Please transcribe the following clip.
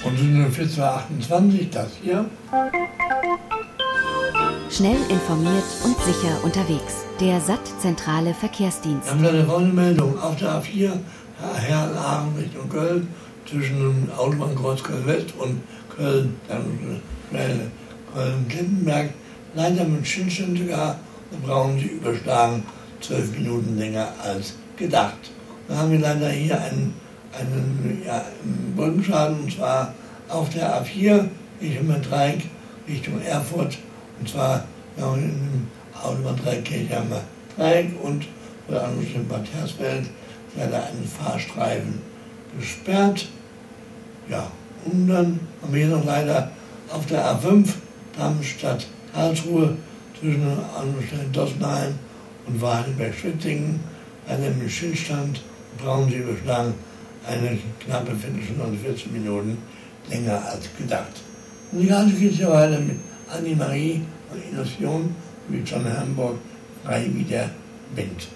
Und sind 14.28 das hier. Schnell informiert und sicher unterwegs. Der SAT-zentrale Verkehrsdienst. Wir haben da eine Meldung auf der A4, Herrn-Aachen Richtung Köln, zwischen dem Autobahnkreuz Köln-West und Köln, Köln-Klintenberg. Leider mit Schildstand sogar, da brauchen Sie überschlagen 12 Minuten länger als gedacht. Da haben wir leider hier einen Brückenschaden, und zwar auf der A4 Richtung Dreieck Richtung Erfurt, und zwar in dem Autobahndreieck Kirchheimer Dreieck und vor der anderen Stelle Bad Hersfeld leider einen Fahrstreifen gesperrt. Ja, und dann haben wir hier noch leider auf der A5 Darmstadt-Karlsruhe zwischen der anderen Stelle Dossenheim und Wadenberg-Schwitzingen, leider mit Stillstand, brauchen Sie überschlagen eine knappe Viertelstunde und 14 Minuten länger als gedacht. Und die ganze geht es ja weiter mit Annemarie und Illusion wie John Hamburg, frei wie der Wind.